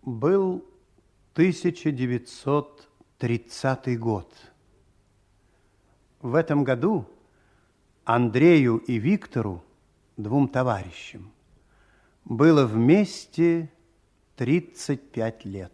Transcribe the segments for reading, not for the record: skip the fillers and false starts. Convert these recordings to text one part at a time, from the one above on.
Был 1930 год. В этом году Андрею и Виктору, двум товарищам, было вместе 35 лет.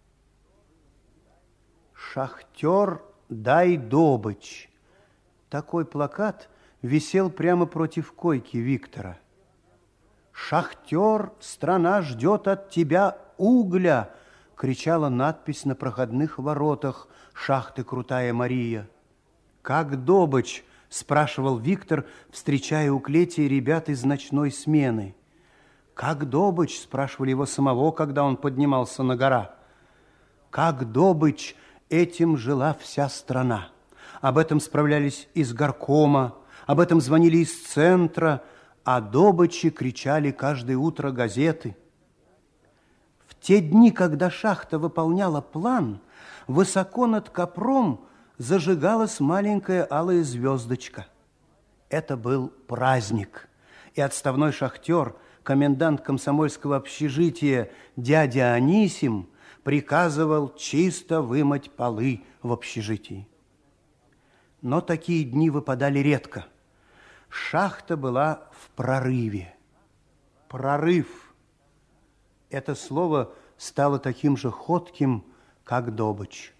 «Шахтер, дай добычь». Такой плакат висел прямо против койки Виктора. «Шахтер, страна ждет от тебя угля», кричала надпись на проходных воротах шахты «Крутая Мария». «Как добычь?» спрашивал Виктор, встречая у клети ребят из ночной смены. «Как добычь?» спрашивали его самого, когда он поднимался на гора. «Как добычь?» этим жила вся страна. Об этом справлялись из горкома, об этом звонили из центра, о добыче кричали каждое утро газеты. В те дни, когда шахта выполняла план, высоко над Копром зажигалась маленькая алая звездочка. Это был праздник, и отставной шахтер, комендант комсомольского общежития дядя Анисим, приказывал чисто вымыть полы в общежитии. Но такие дни выпадали редко. Шахта была в прорыве. Прорыв. Это слово стало таким же ходким, как добычь.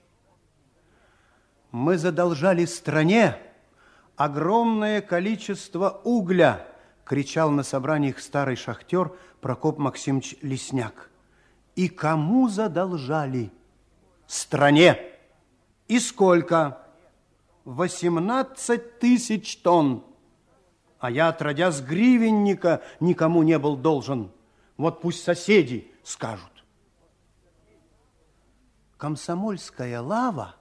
Мы задолжали стране огромное количество угля, кричал на собраниях старый шахтер Прокоп Максимович Лесняк. И кому задолжали? Стране. И сколько? 18 тысяч тонн. А я, отродясь гривенника, никому не был должен. Вот пусть соседи скажут. Комсомольская лава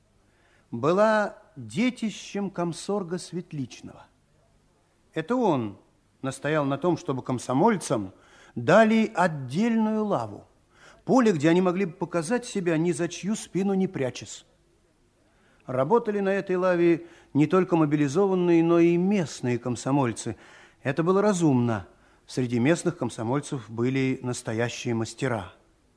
была детищем комсорга Светличного. Это он настоял на том, чтобы комсомольцам дали отдельную лаву, поле, где они могли бы показать себя, ни за чью спину не прячась. Работали на этой лаве не только мобилизованные, но и местные комсомольцы. Это было разумно. Среди местных комсомольцев были настоящие мастера.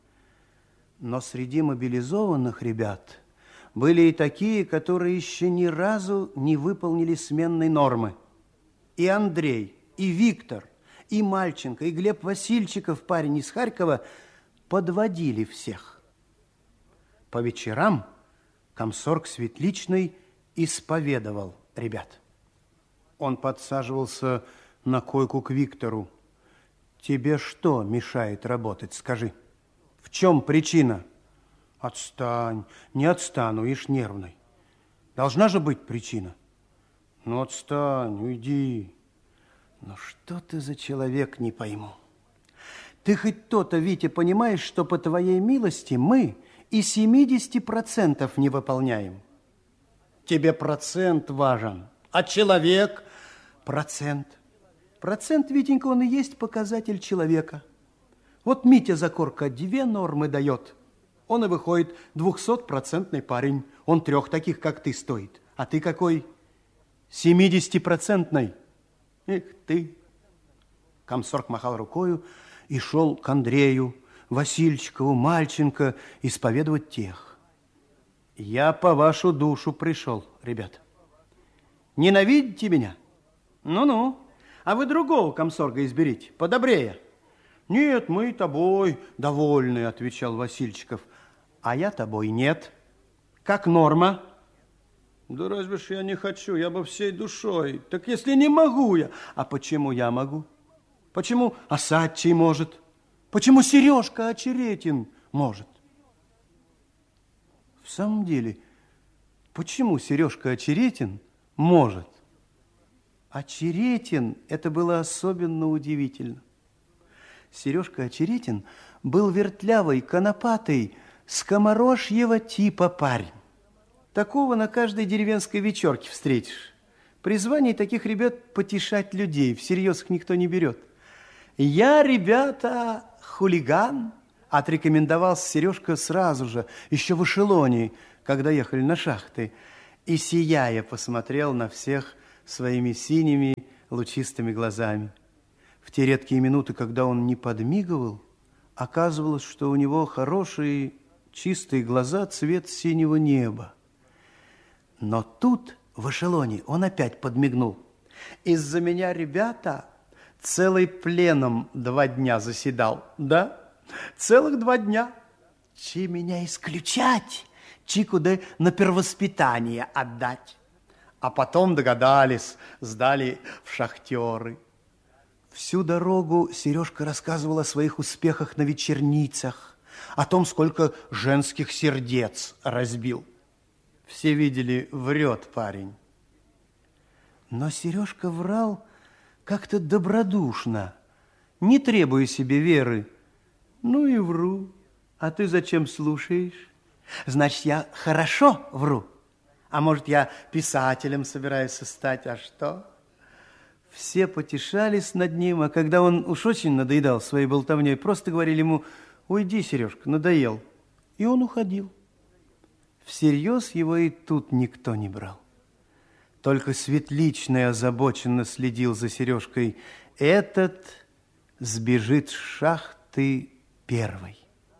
Но среди мобилизованных ребят были и такие, которые еще ни разу не выполнили сменной нормы. И Андрей, и Виктор, и Мальченко, и Глеб Васильчиков, парень из Харькова, подводили всех. По вечерам комсорг Светличный исповедовал ребят. Он подсаживался на койку к Виктору. «Тебе что мешает работать, скажи? В чем причина?» «Отстань, не отстану, ишь нервный. Должна же быть причина». «Ну, отстань, уйди». «Ну, что ты за человек, не пойму. Ты хоть то-то, Витя, понимаешь, что по твоей милости мы и 70% не выполняем? Тебе процент важен, а человек процент. Процент, Витенька, он и есть показатель человека. Вот Митя Закорка 2 нормы дает. Он и выходит 200-процентный парень. Он 3 таких, как ты, стоит. А ты какой? 70-процентный. Эх ты. Комсорг махал рукою и шел к Андрею, Васильчикову, Мальченко исповедовать тех. Я по вашу душу пришел, ребят. Ненавидите меня? Ну-ну. А вы другого комсорга изберите, подобрее. Нет, мы тобой довольны, отвечал Васильчиков. А я тобой нет. Как норма? Да разве ж я не хочу, я бы всей душой. Так если не могу я. А почему я могу? Почему Осадчий может? Почему Сережка Очеретин может? В самом деле, почему Сережка Очеретин может? Очеретин, это было особенно удивительно. Сережка Очеретин был вертлявый, конопатый, скоморожьего типа парень. Такого на каждой деревенской вечерке встретишь. Призвание таких ребят потешать людей, всерьез их никто не берет. Я, ребята, хулиган, отрекомендовался Сережка сразу же, еще в эшелоне, когда ехали на шахты, и, сияя, посмотрел на всех своими синими лучистыми глазами. В те редкие минуты, когда он не подмигивал, Оказывалось, что у него хорошие чистые глаза, цвет синего неба. Но тут в эшелоне он опять подмигнул. Из-за меня, ребята, целый пленом 2 дня заседал. Да, целых 2 дня. Чи меня исключать, чи куда на первоспитание отдать. А потом догадались, сдали в шахтеры. Всю дорогу Сережка рассказывал о своих успехах на вечерницах, о том, сколько женских сердец разбил. Все видели, врет парень. Но Сережка врал как-то добродушно, не требуя себе веры. Ну и вру. А ты зачем слушаешь? Значит, я хорошо вру. А может, я писателем собираюсь стать, а что? Все потешались над ним, а когда он уж очень надоедал своей болтовней, просто говорили ему: уйди, Сережка, надоел. И он уходил. Всерьез его и тут никто не брал. Только Светличный озабоченно следил за Сережкой. Этот сбежит с шахты первый.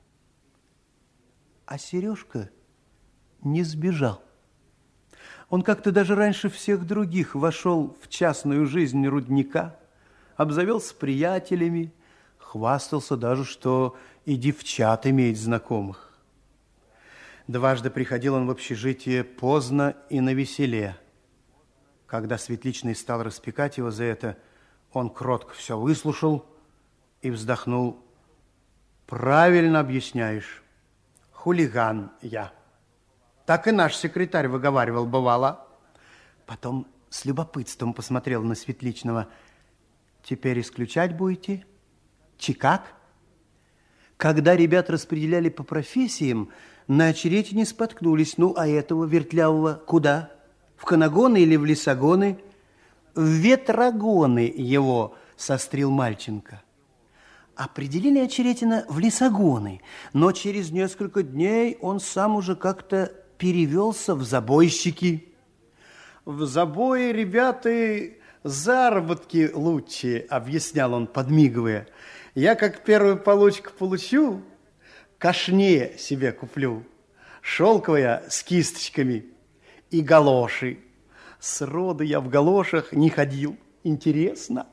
А Сережка не сбежал. Он как-то даже раньше всех других вошел в частную жизнь рудника, обзавелся приятелями, хвастался даже, что и девчат имеет знакомых. Дважды приходил он в общежитие поздно и навеселе. Когда Светличный стал распекать его за это, он кротко все выслушал и вздохнул: правильно объясняешь, хулиган я. Так и наш секретарь выговаривал, бывало. Потом с любопытством посмотрел на Светличного. Теперь исключать будете? Чи как? Когда ребят распределяли по профессиям, на Очеретине споткнулись. Ну, а этого вертлявого куда? В канагоны или в лесогоны? В ветрогоны его сострил Мальченко. Определили Очеретина в лесогоны, но через несколько дней он сам уже как-то перевелся в забойщики. В забое, ребята, заработки лучше, объяснял он, подмигивая. Я как первую получку получу, кашне себе куплю, шелковая с кисточками и галоши. Сроду я в галошах не ходил. Интересно.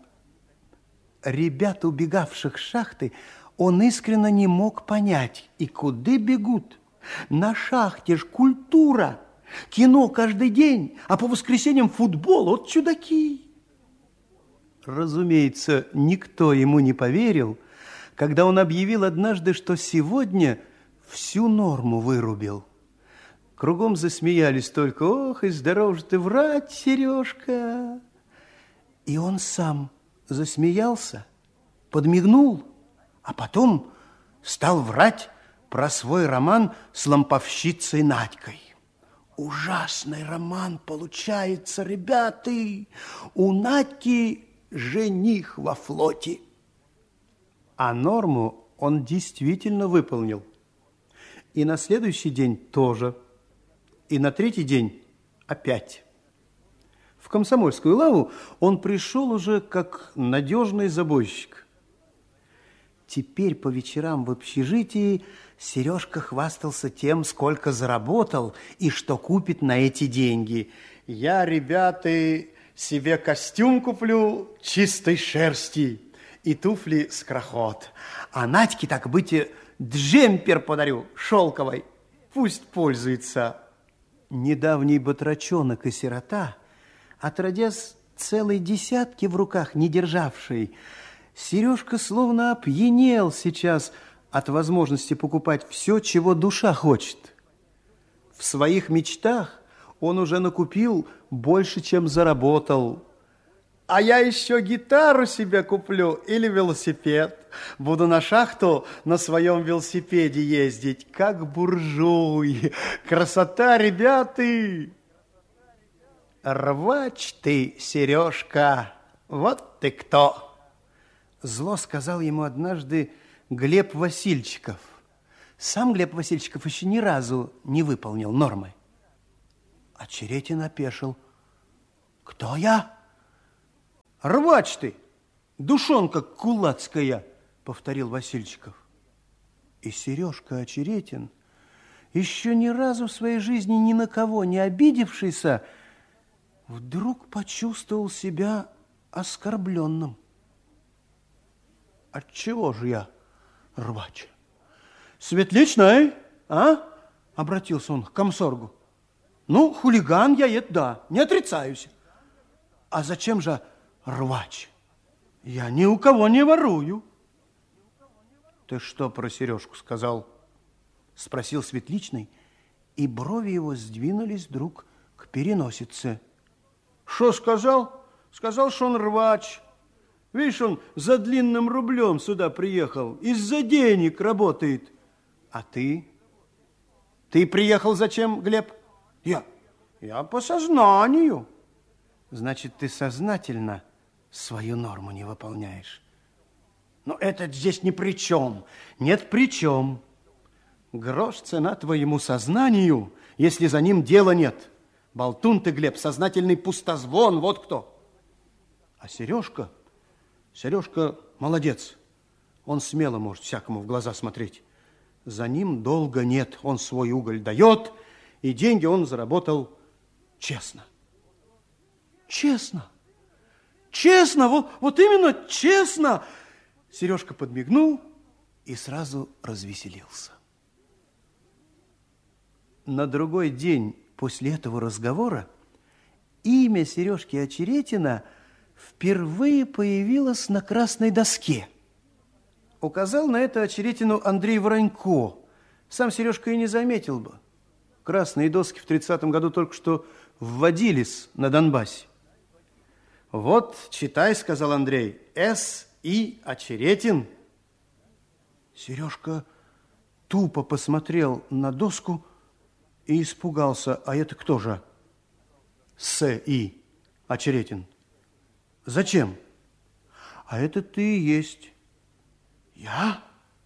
Ребят, убегавших с шахты, он искренне не мог понять, и куда бегут. На шахте ж культура, кино каждый день, а по воскресеньям футбол, вот чудаки. Разумеется, никто ему не поверил, когда он объявил однажды, что сегодня всю норму вырубил. Кругом засмеялись только: ох, и здоров же ты врать, Сережка. И он сам засмеялся, подмигнул, а потом стал врать про свой роман с ламповщицей Надькой. Ужасный роман получается, ребята. У Надьки жених во флоте. А норму он действительно выполнил. И на следующий день тоже. И на третий день опять. В Комсомольскую лаву он пришел уже как надежный забойщик. Теперь по вечерам в общежитии Сережка хвастался тем, сколько заработал и что купит на эти деньги. Я, ребята, себе костюм куплю чистой шерсти и туфли с крохот. А Надьке, так быть, джемпер подарю шелковый. Пусть пользуется. Недавний батрачонок и сирота, отродясь целой десятки в руках не державший, Сережка словно опьянел сейчас от возможности покупать все, чего душа хочет. В своих мечтах он уже накупил больше, чем заработал. А я еще гитару себе куплю или велосипед. Буду на шахту на своем велосипеде ездить, как буржуй. Красота, ребята! Рвач ты, Сережка, вот ты кто! Зло сказал ему однажды Глеб Васильчиков. Сам Глеб Васильчиков еще ни разу не выполнил нормы. Очеретин опешил. Кто я? Рвач ты, душонка кулацкая, повторил Васильчиков. И Сережка Очеретин, еще ни разу в своей жизни ни на кого не обидевшийся, вдруг почувствовал себя оскорбленным. Отчего же я рвач? Светличный, а? Обратился он к комсоргу. Ну, хулиган я, это да, не отрицаюсь. А зачем же рвач? Я ни у кого не ворую. Ты что про Сережку сказал? Спросил Светличный, и брови его сдвинулись вдруг к переносице. Что сказал? Сказал, что он рвач. Видишь, он за длинным рублем сюда приехал, из-за денег работает. А ты? Ты приехал зачем, Глеб? Я по сознанию. Значит, ты сознательно свою норму не выполняешь. Но это здесь ни при чем. Нет, при чем. Грош цена твоему сознанию, если за ним дела нет. Болтун ты, Глеб, сознательный пустозвон, вот кто. А Сережка молодец. Он смело может всякому в глаза смотреть. За ним долга нет. Он свой уголь дает, и деньги он заработал честно. Честно. Честно, вот именно честно. Сережка подмигнул и сразу развеселился. На другой день после этого разговора имя Сережки Очеретина впервые появилось на красной доске. Указал на это Очеретину Андрей Воронько. Сам Сережка и не заметил бы. Красные доски в 30-м году только что вводились на Донбассе. Вот, читай, сказал Андрей, С.И. Очеретин. Сережка тупо посмотрел на доску и испугался. А это кто же? С.И. Очеретин. Зачем? А это ты и есть. Я?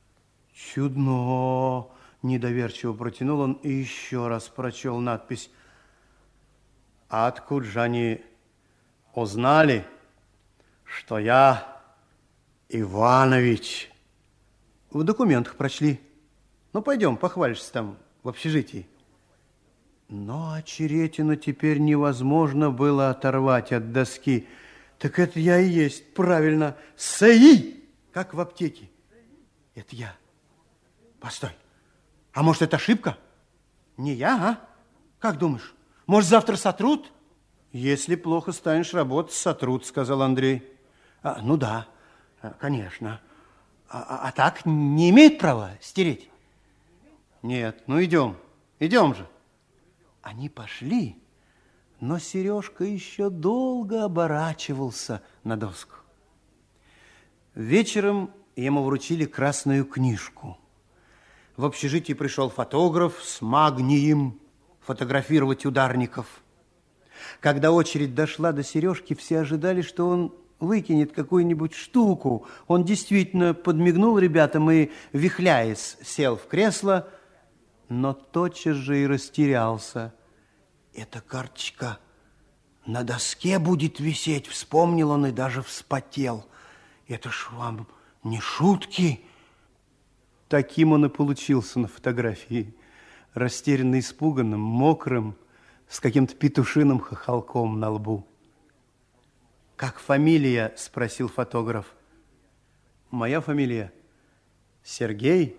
Чудно. Недоверчиво протянул он и еще раз прочел надпись. А откуда же они узнали, что я Иванович? В документах прочли. Ну, пойдем, похвалишься там в общежитии. Но Очеретину теперь невозможно было оторвать от доски. Так это я и есть, правильно, С.И., как в аптеке. Это я. Постой, а может, это ошибка? Не я, а? Как думаешь, может, завтра сотрут? Если плохо станешь работать, сотрут, сказал Андрей. Ну да, конечно. А так не имеет права стереть? Нет, ну идем же. Они пошли, но Сережка еще долго оборачивался на доску. Вечером ему вручили красную книжку. В общежитие пришел фотограф с магнием фотографировать ударников. Когда очередь дошла до Сережки, все ожидали, что он выкинет какую-нибудь штуку. Он действительно подмигнул ребятам и, вихляясь, сел в кресло, но тотчас же и растерялся. Эта карточка на доске будет висеть, вспомнил он и даже вспотел. Это ж вам не шутки. Таким он и получился на фотографии. Растерянно испуганным, мокрым, с каким-то петушиным хохолком на лбу. «Как фамилия?» – спросил фотограф. «Моя фамилия Сергей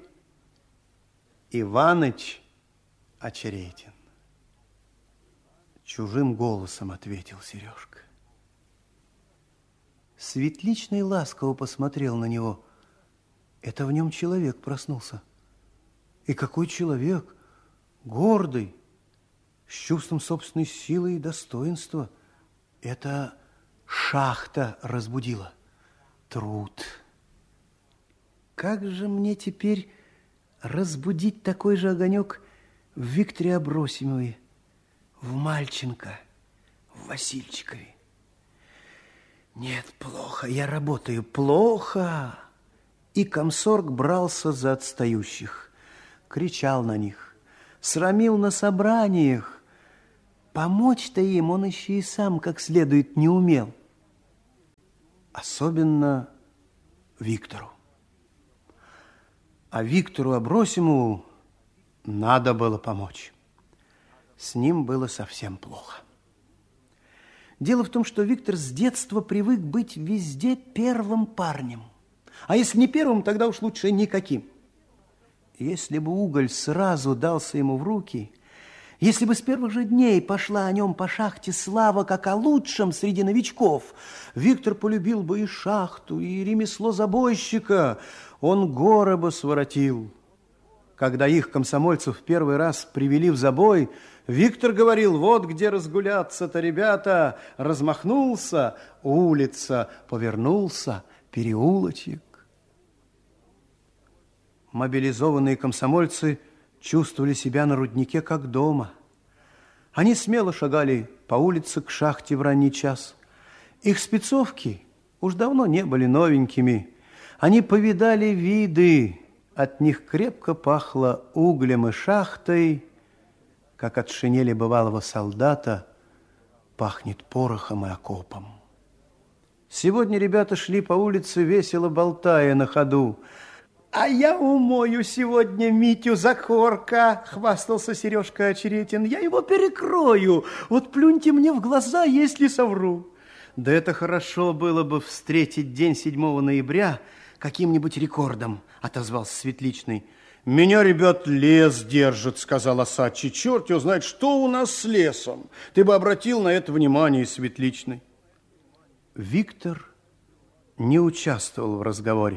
Иваныч Очеретин». Чужим голосом ответил Сережка. Светличный ласково посмотрел на него. Это в нем человек проснулся. И какой человек? Гордый, с чувством собственной силы и достоинства. Это шахта разбудила. Труд. Как же мне теперь разбудить такой же огонек в Викторе Абросимове, в Мальченко, в Васильчикове? Нет, плохо, я работаю, плохо. И комсорг брался за отстающих, кричал на них, срамил на собраниях. Помочь-то им он еще и сам как следует не умел. Особенно Виктору. А Виктору Абросимову надо было помочь. С ним было совсем плохо. Дело в том, что Виктор с детства привык быть везде первым парнем. А если не первым, тогда уж лучше никаким. Если бы уголь сразу дался ему в руки, если бы с первых же дней пошла о нем по шахте слава, как о лучшем среди новичков, Виктор полюбил бы и шахту, и ремесло забойщика. Он горы бы своротил. Когда их, комсомольцев, первый раз привели в забой, Виктор говорил: вот где разгуляться-то, ребята. Размахнулся, улица, повернулся, переулочек. Мобилизованные комсомольцы чувствовали себя на руднике как дома. Они смело шагали по улице к шахте в ранний час. Их спецовки уж давно не были новенькими. Они повидали виды, от них крепко пахло углем и шахтой, как от шинели бывалого солдата пахнет порохом и окопом. Сегодня ребята шли по улице, весело болтая на ходу. «А я умою сегодня Митю Закорка», — хвастался Сережка Очеретин. «Я его перекрою. Вот плюньте мне в глаза, если совру». Да это хорошо было бы встретить день 7 ноября каким-нибудь рекордом, отозвался Светличный. «Меня, ребят, лес держит», — сказал Осадчий. «Черт его знает, что у нас с лесом. Ты бы обратил на это внимание, Светличный». Виктор не участвовал в разговоре.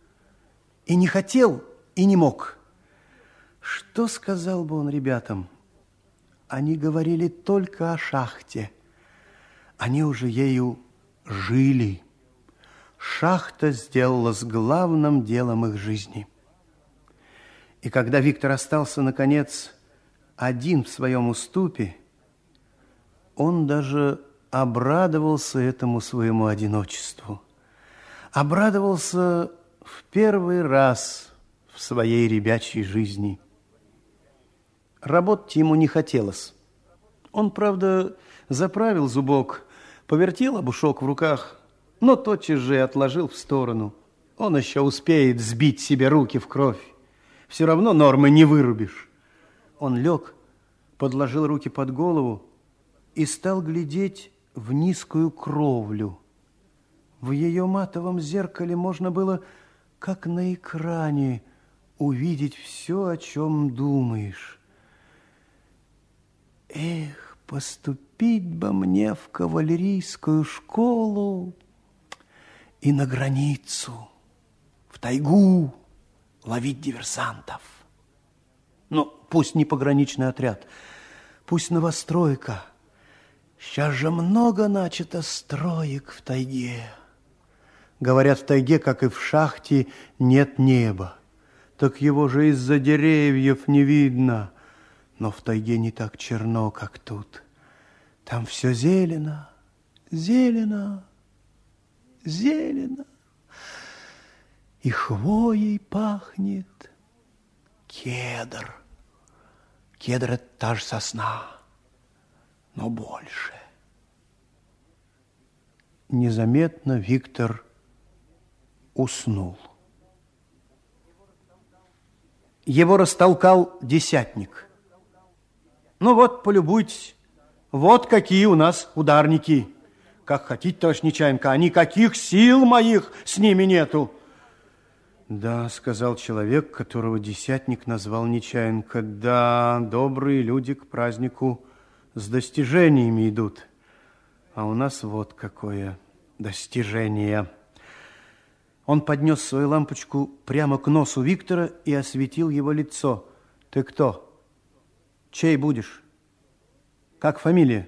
И не хотел, и не мог. Что сказал бы он ребятам? Они говорили только о шахте. Они уже ею жили. Шахта сделалась главным делом их жизни. И когда Виктор остался, наконец, один в своем уступе, он даже обрадовался этому своему одиночеству. Обрадовался в первый раз в своей ребячей жизни. Работать ему не хотелось. Он, правда, заправил зубок, повертел обушок в руках, но тотчас же отложил в сторону. Он еще успеет сбить себе руки в кровь. Все равно нормы не вырубишь. Он лег, подложил руки под голову и стал глядеть в низкую кровлю. В ее матовом зеркале можно было, как на экране, увидеть все, о чем думаешь. Эх, поступить бы мне в кавалерийскую школу и на границу, в тайгу ловить диверсантов. Ну, пусть не пограничный отряд, пусть новостройка. Сейчас же много начато строек в тайге. Говорят, в тайге, как и в шахте, нет неба. Так его же из-за деревьев не видно. Но в тайге не так черно, как тут. Там все зелено, зелено, зелено. И хвоей пахнет. Кедр. Кедр – это та же сосна, но больше. Незаметно Виктор уснул. Его растолкал десятник. Ну вот, полюбуйтесь, вот какие у нас ударники. Как хотите, товарищ Нечаенко, а никаких сил моих с ними нету. Да, сказал человек, которого десятник назвал Нечаенко. Да, добрые люди к празднику с достижениями идут. А у нас вот какое достижение. Он поднес свою лампочку прямо к носу Виктора и осветил его лицо. Ты кто? Чей будешь? Как фамилия?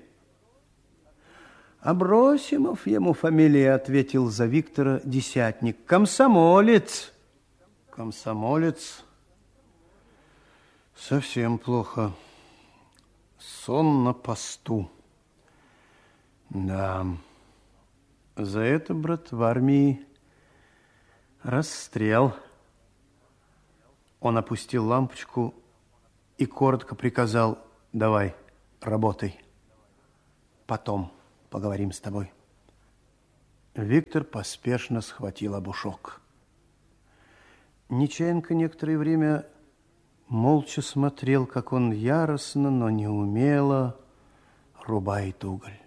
Абросимов ему фамилия, ответил за Виктора десятник. Комсомолец. Комсомолец. Совсем плохо. Сон на посту. Да. За это, брат, в армии расстрел. Он опустил лампочку и коротко приказал: давай, работай. Потом поговорим с тобой. Виктор поспешно схватил обушок. Нечаянка некоторое время молча смотрел, как он яростно, но неумело рубает уголь.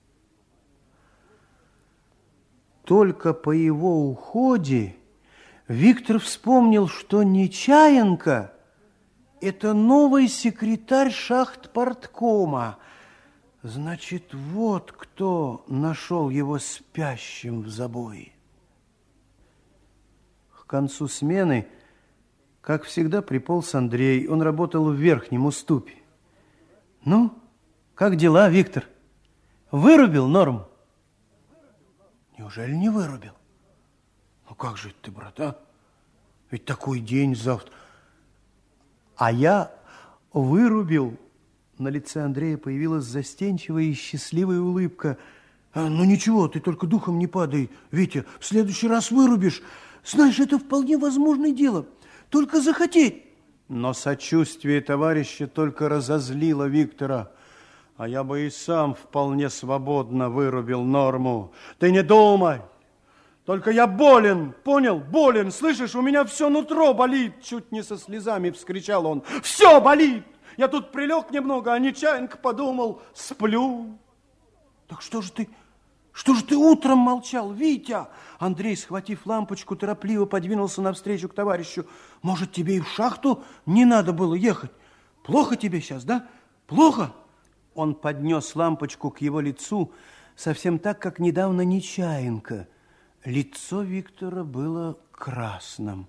Только по его уходе Виктор вспомнил, что Нечаянка – это новый секретарь шахт-парткома. Значит, вот кто нашел его спящим в забое. К концу смены, как всегда, приполз Андрей. Он работал в верхнем уступе. Ну, как дела, Виктор? Вырубил норму? Неужели не вырубил? Ну как же ты, брат, а? Ведь такой день завтра. А я вырубил. На лице Андрея появилась застенчивая и счастливая улыбка. Ну ничего, ты только духом не падай, Витя, в следующий раз вырубишь. Знаешь, это вполне возможное дело. Только захотеть. Но сочувствие товарища только разозлило Виктора. А я бы и сам вполне свободно вырубил норму. Ты не думай. Только я болен, понял? Болен, слышишь? У меня все нутро болит. Чуть не со слезами вскричал он. Все болит. Я тут прилег немного, а Нечаянка подумал, сплю. Так что же ты утром молчал, Витя? Андрей, схватив лампочку, торопливо подвинулся навстречу к товарищу. Может, тебе и в шахту не надо было ехать? Плохо тебе сейчас, да? Плохо? Он поднес лампочку к его лицу, совсем так, как недавно Нечаянка. Лицо Виктора было красным.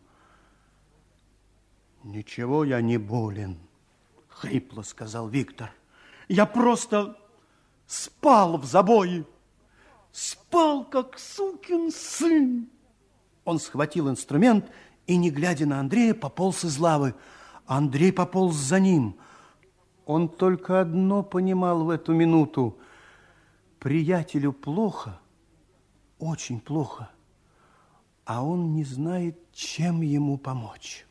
Ничего, я не болен, хрипло сказал Виктор. Я просто спал в забое. Спал, как сукин сын. Он схватил инструмент и, не глядя на Андрея, пополз из лавы. Андрей пополз за ним. Он только одно понимал в эту минуту. Приятелю плохо, очень плохо, а он не знает, чем ему помочь.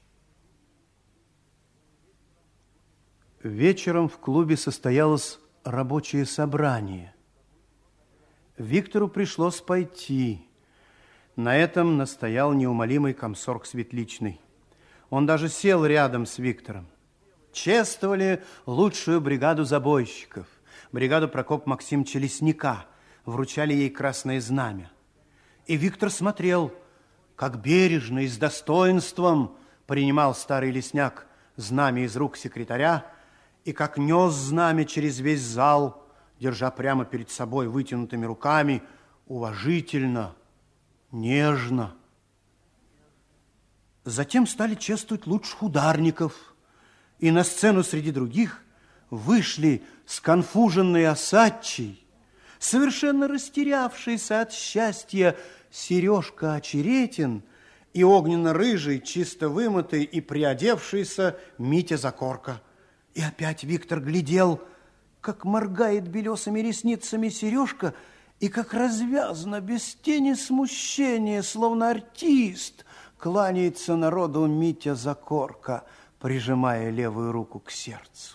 Вечером в клубе состоялось рабочее собрание. Виктору пришлось пойти. На этом настоял неумолимый комсорг Светличный. Он даже сел рядом с Виктором. Чествовали лучшую бригаду забойщиков, бригаду Прокопа Максимовича Лесника, вручали ей красное знамя. И Виктор смотрел, как бережно и с достоинством принимал старый лесняк знамя из рук секретаря, и как нес знамя через весь зал, держа прямо перед собой вытянутыми руками, уважительно, нежно. Затем стали чествовать лучших ударников, и на сцену среди других вышли сконфуженный осадчий, совершенно растерявшийся от счастья Сережка Очеретин и огненно-рыжий, чисто вымытый и приодевшийся Митя Закорка. И опять Виктор глядел, как моргает белесыми ресницами Сережка, и как развязно, без тени смущения, словно артист, кланяется народу Митя Закорка, прижимая левую руку к сердцу.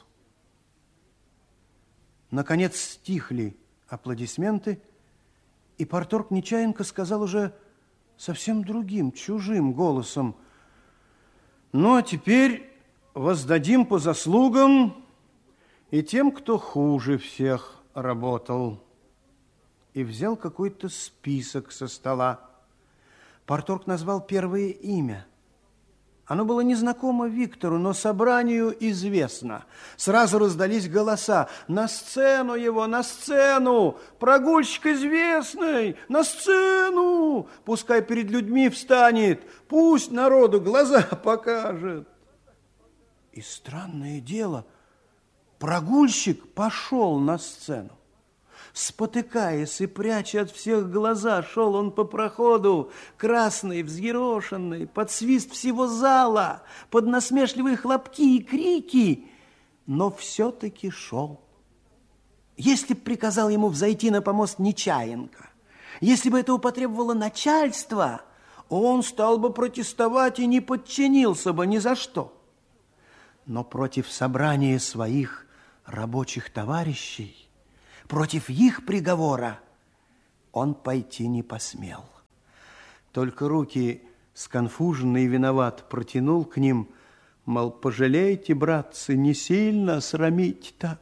Наконец стихли аплодисменты, и парторг Нечаянка сказал уже совсем другим, чужим голосом: ну, а теперь воздадим по заслугам и тем, кто хуже всех работал. И взял какой-то список со стола. Парторг назвал первое имя. Оно было незнакомо Виктору, но собранию известно. Сразу раздались голоса: на сцену его, на сцену! Прогульщик известный! На сцену! Пускай перед людьми встанет, пусть народу глаза покажет. И странное дело, прогульщик пошел на сцену. Спотыкаясь и пряча от всех глаза, шел он по проходу, красный, взъерошенный, под свист всего зала, под насмешливые хлопки и крики, но все-таки шел. Если б приказал ему взойти на помост Нечаянка, если бы этого потребовало начальство, он стал бы протестовать и не подчинился бы ни за что. Но против собрания своих рабочих товарищей, против их приговора он пойти не посмел. Только руки сконфуженный и виноват, протянул к ним, мол, пожалейте, братцы, не сильно срамить-то.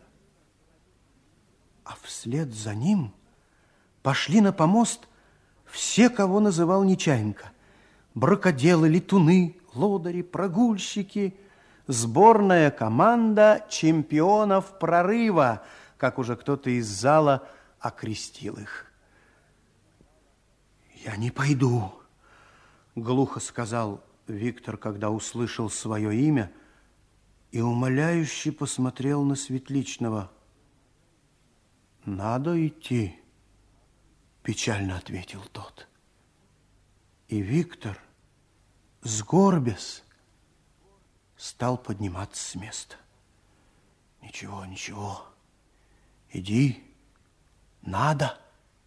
А вслед за ним пошли на помост все, кого называл Нечаенко. Бракоделы, летуны, лодыри, прогульщики, сборная команда чемпионов прорыва, как уже кто-то из зала окрестил их. «Я не пойду», — глухо сказал Виктор, когда услышал свое имя, и умоляюще посмотрел на Светличного. «Надо идти», — печально ответил тот. И Виктор, сгорбясь, стал подниматься с места. «Ничего, ничего, иди, надо».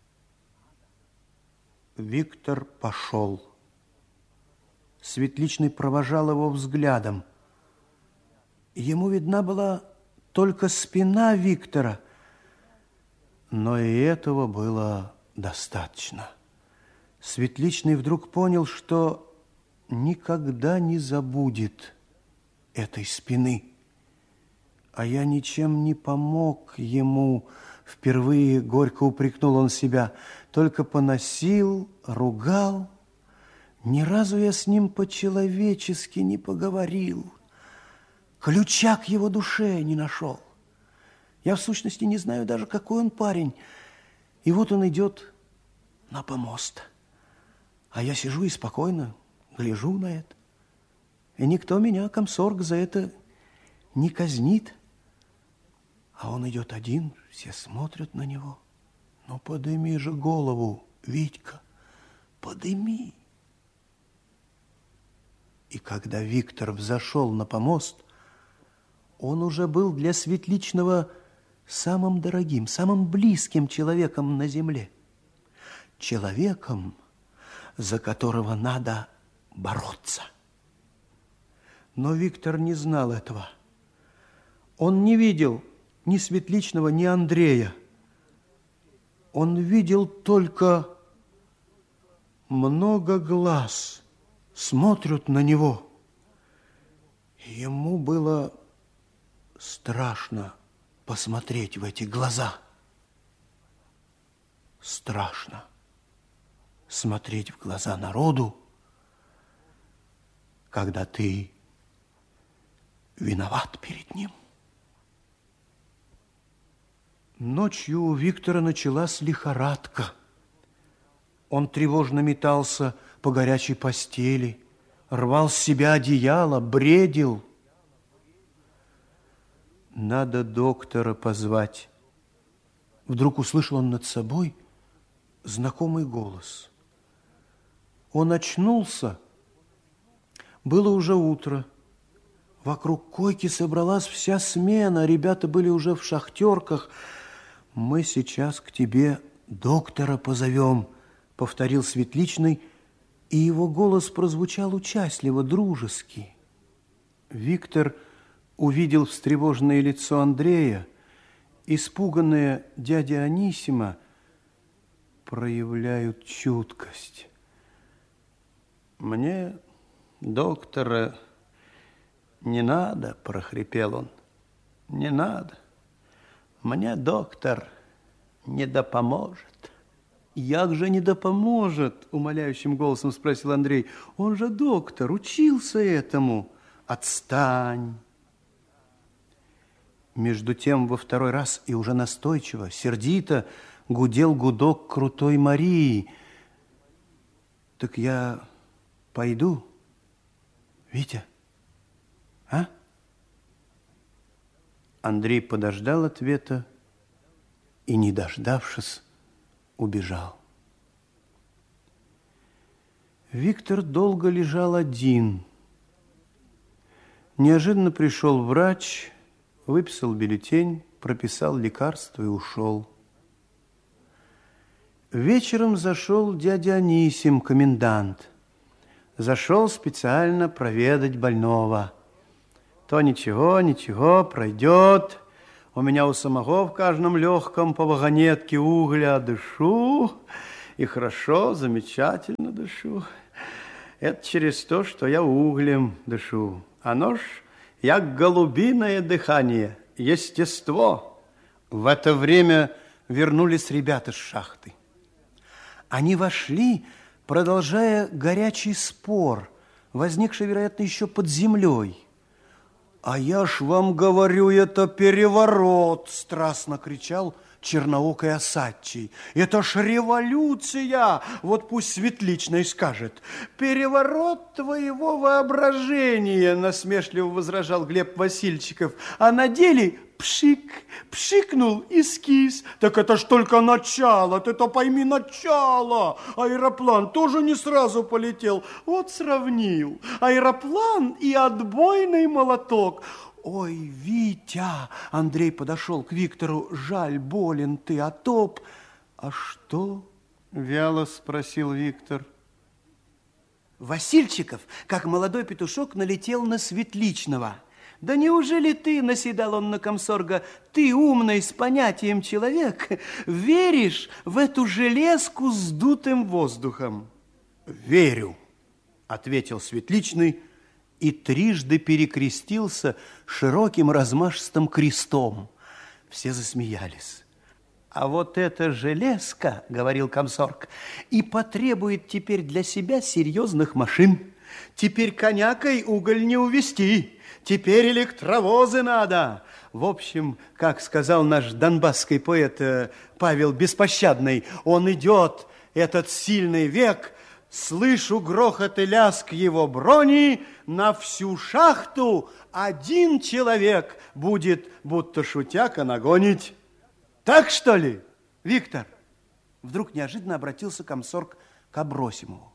Виктор пошел. Светличный провожал его взглядом. Ему видна была только спина Виктора, но и этого было достаточно. Светличный вдруг понял, что никогда не забудет этой спины. А я ничем не помог ему. Впервые горько упрекнул он себя. Только поносил, ругал. Ни разу я с ним по-человечески не поговорил. Ключа к его душе не нашел. Я в сущности не знаю даже, какой он парень. И вот он идет на помост. А я сижу и спокойно гляжу на это. И никто меня, комсорг, за это не казнит. А он идет один, все смотрят на него. Ну, подыми же голову, Витька, подыми. И когда Виктор взошел на помост, он уже был для Светличного самым дорогим, самым близким человеком на земле. Человеком, за которого надо бороться. Но Виктор не знал этого. Он не видел ни Светличного, ни Андрея. Он видел только много глаз смотрят на него. Ему было страшно посмотреть в эти глаза. Страшно смотреть в глаза народу, когда ты виноват перед ним. Ночью у Виктора началась лихорадка. Он тревожно метался по горячей постели, рвал с себя одеяло, бредил. Надо доктора позвать. Вдруг услышал он над собой знакомый голос. Он очнулся. Было уже утро. Вокруг койки собралась вся смена. Ребята были уже в шахтерках. «Мы сейчас к тебе доктора позовем», — повторил Светличный, и его голос прозвучал участливо, дружески. Виктор увидел встревоженное лицо Андрея, испуганное дядя Анисима. Проявляют чуткость. «Мне доктора не надо», — прохрипел он. «Не надо. Мне доктор не допоможет». «Як же не допоможет?» — умоляющим голосом спросил Андрей. «Он же доктор, учился этому». «Отстань!» Между тем во второй раз и уже настойчиво, сердито гудел гудок крутой Марии. «Так я пойду, Витя, а?» Андрей подождал ответа и, не дождавшись, убежал. Виктор долго лежал один. Неожиданно пришел врач, выписал бюллетень, прописал лекарство и ушел. Вечером зашел дядя Анисим, комендант. Зашел специально проведать больного. То ничего, ничего, пройдет. У меня у самого в каждом легком по вагонетке угля дышу. И хорошо, замечательно дышу. Это через то, что я углем дышу. Оно ж, як голубиное дыхание, естество. В это время вернулись ребята с шахты. Они вошли, продолжая горячий спор, возникший, вероятно, еще под землей. «А я ж вам говорю, это переворот!» – страстно кричал черноокий Осадчий. «Это ж революция!» Вот пусть Светличный скажет. «Переворот твоего воображения!» – насмешливо возражал Глеб Васильчиков. А на деле пшик, пшикнул и скис. Так это ж только начало, ты-то пойми, начало. Аэроплан тоже не сразу полетел. Вот сравнил. Аэроплан и отбойный молоток. Ой, Витя, Андрей подошел к Виктору. Жаль, болен ты, отоп. А что? Вяло спросил Виктор. Васильчиков, как молодой петушок, налетел на Светличного. Да неужели ты, наседал он на комсорга, ты, умный, с понятием человек, веришь в эту железку с дутым воздухом? Верю, ответил Светличный и трижды перекрестился широким размашистым крестом. Все засмеялись. А вот эта железка, говорил комсорг, и потребует теперь для себя серьезных машин. Теперь конякой уголь не увезти, теперь электровозы надо. В общем, как сказал наш донбасский поэт Павел Беспощадный, он идет, этот сильный век, слышу грохот и лязг его брони, на всю шахту один человек будет, будто шутяка, нагонить. Так что ли, Виктор? Вдруг неожиданно обратился комсорг к Абросимову.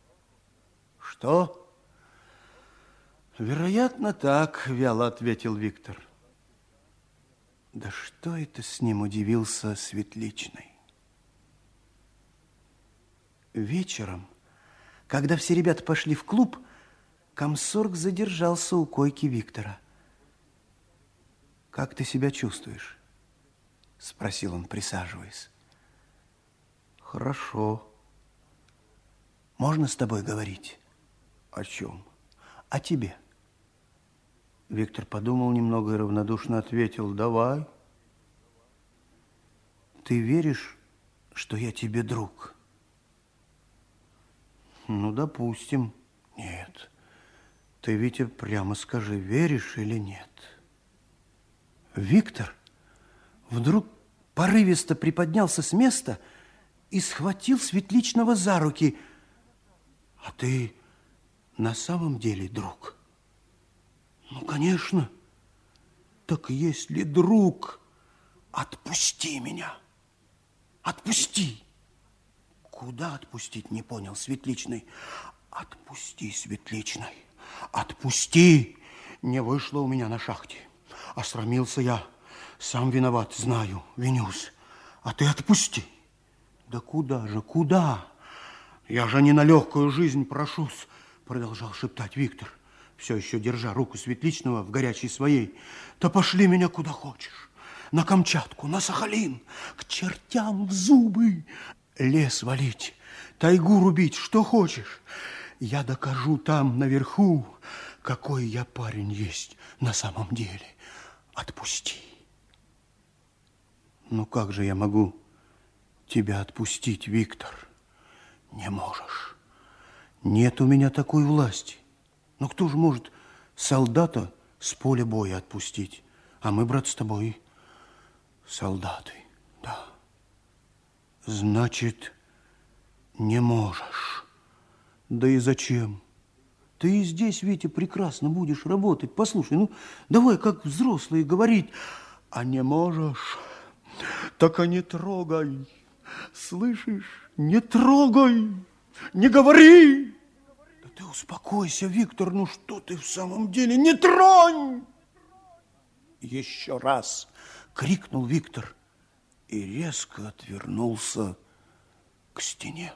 Что? Вероятно, так, вяло ответил Виктор. Да что это с ним, удивился Светличный. Вечером, когда все ребята пошли в клуб, комсорг задержался у койки Виктора. Как ты себя чувствуешь? Спросил он, присаживаясь. Хорошо. Можно с тобой говорить? О чем? О тебе. Виктор подумал немного и равнодушно ответил. Давай. Ты веришь, что я тебе друг? Ну, допустим. Нет. Ты, Витя, прямо скажи, веришь или нет? Виктор вдруг порывисто приподнялся с места и схватил Светличного за руки. А ты на самом деле друг? Ну, конечно. Так если друг, отпусти меня. Отпусти. Куда отпустить, не понял Светличный. Отпусти, Светличный. Отпусти. Не вышло у меня на шахте. Осрамился я. Сам виноват, знаю, винюсь. А ты отпусти. Да куда же, куда? Я же не на легкую жизнь прошусь, продолжал шептать Виктор, все еще держа руку Светличного в горячей своей. Да пошли меня куда хочешь. На Камчатку, на Сахалин, к чертям в зубы. Лес валить, тайгу рубить, что хочешь. Я докажу там, наверху, какой я парень есть на самом деле. Отпусти. Ну как же я могу тебя отпустить, Виктор? Не можешь. Нет у меня такой власти. Но кто же может солдата с поля боя отпустить? А мы, брат, с тобой солдаты, да. Значит, не можешь. Да и зачем? Ты и здесь, Витя, прекрасно будешь работать. Послушай, ну, давай как взрослые говорить. А не можешь, так и не трогай. Слышишь? Не трогай, не говори. Да ты успокойся, Виктор, ну что ты в самом деле? Не тронь! Еще раз крикнул Виктор и резко отвернулся к стене.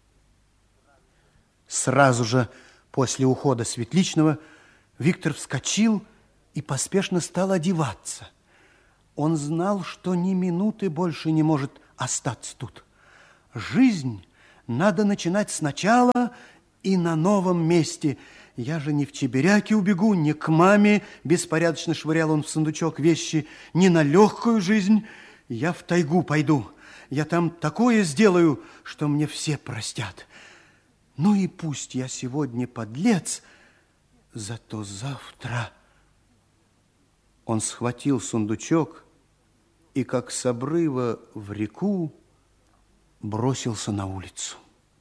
Сразу же после ухода Светличного Виктор вскочил и поспешно стал одеваться. Он знал, что ни минуты больше не может остаться тут. Жизнь надо начинать сначала и на новом месте. Я же не в Чебиряки убегу, не к маме, беспорядочно швырял он в сундучок вещи, не на легкую жизнь. Я в тайгу пойду. Я там такое сделаю, что мне все простят. Ну и пусть я сегодня подлец, зато завтра... Он схватил сундучок и, как с обрыва в реку, бросился на улицу.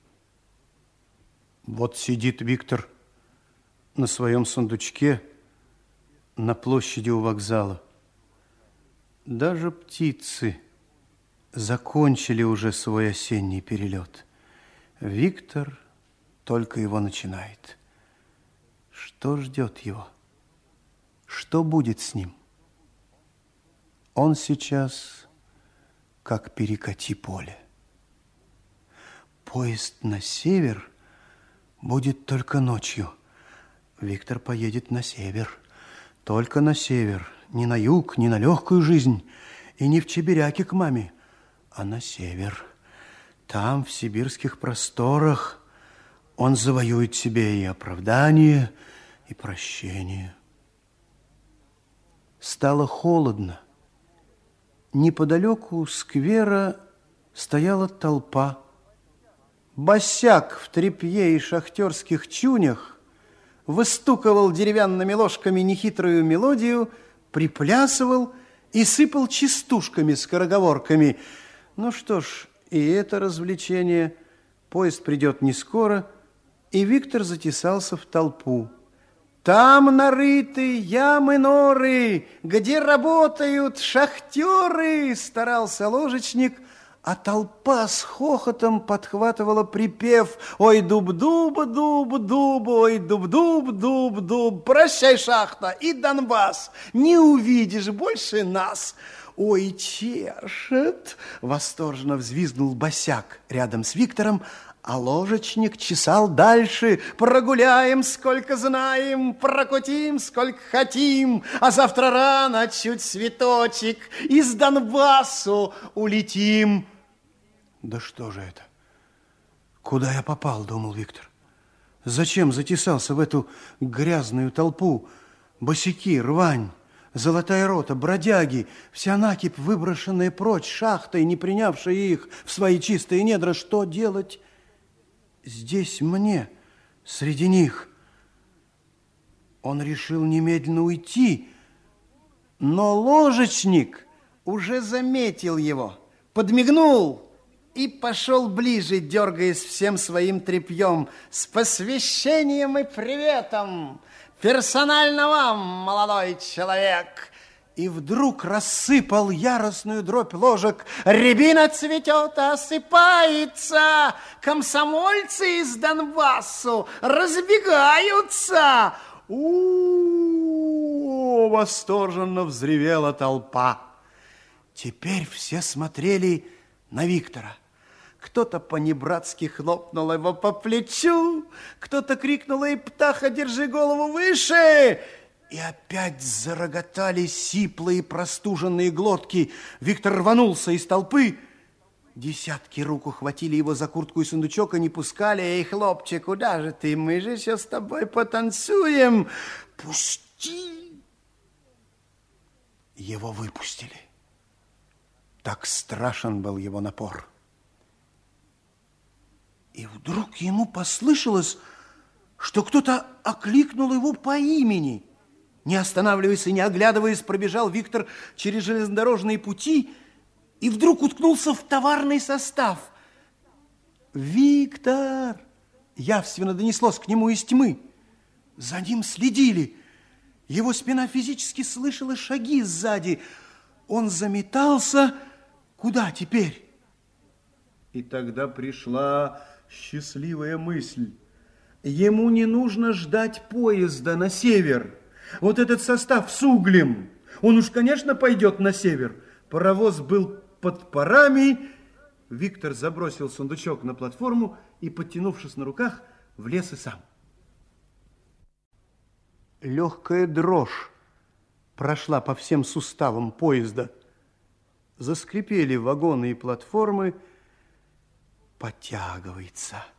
Вот сидит Виктор на своем сундучке на площади у вокзала. Даже птицы закончили уже свой осенний перелет. Виктор только его начинает. Что ждет его? Что будет с ним? Он сейчас как перекати поле. Поезд на север будет только ночью. Виктор поедет на север. Только на север. Не на юг, не на легкую жизнь. И не в Чебиряки к маме, а на север. Там, в сибирских просторах, он завоюет себе и оправдание, и прощение. Стало холодно. Неподалеку сквера стояла толпа. Босяк в тряпье и шахтерских чунях выстукивал деревянными ложками нехитрую мелодию, приплясывал и сыпал частушками, скороговорками. Ну что ж, и это развлечение. Поезд придет не скоро, и Виктор затесался в толпу. Там нарыты ямы-норы, где работают шахтеры, старался ложечник, а толпа с хохотом подхватывала припев: ой, дуб-дуб, дуб-дуб, ой, дуб-дуб, дуб-дуб, прощай, шахта и Донбасс, не увидишь больше нас. Ой, чешет, восторженно взвизгнул босяк рядом с Виктором, а ложечник чесал дальше. Прогуляем, сколько знаем, прокутим, сколько хотим, а завтра рано, чуть цветочек, из Донбассу улетим. Да что же это? Куда я попал, думал Виктор. Зачем затесался в эту грязную толпу? Босяки, рвань, золотая рота, бродяги, вся накипь, выброшенная прочь шахтой, не принявшая их в свои чистые недра. Что делать здесь мне, среди них? Он решил немедленно уйти, но ложечник уже заметил его, подмигнул и пошел ближе, дергаясь всем своим тряпьем. С посвящением и приветом! Персонально вам, молодой человек! И вдруг рассыпал яростную дробь ложек. Рябина цветет, осыпается. Комсомольцы из Донбассу разбегаются. У-у-у! Восторженно взревела толпа. Теперь все смотрели на Виктора. Кто-то по-небратски хлопнул его по плечу, кто-то крикнул: эй, птаха, держи голову выше! И опять зароготали сиплые простуженные глотки. Виктор рванулся из толпы. Десятки рук ухватили его за куртку и сундучок и не пускали. Эй, хлопчик, куда же ты? Мы же сейчас с тобой потанцуем. Пусти! Его выпустили. Так страшен был его напор. И вдруг ему послышалось, что кто-то окликнул его по имени. Не останавливаясь и не оглядываясь, пробежал Виктор через железнодорожные пути и вдруг уткнулся в товарный состав. «Виктор!» явственно донеслось к нему из тьмы. За ним следили. Его спина физически слышала шаги сзади. Он заметался. Куда теперь? И тогда пришла счастливая мысль. Ему не нужно ждать поезда на север. Вот этот состав с углем, он уж, конечно, пойдет на север. Паровоз был под парами. Виктор забросил сундучок на платформу и, подтянувшись на руках, влез и сам. Легкая дрожь прошла по всем суставам поезда. Заскрипели вагоны и платформы. Подтягивается.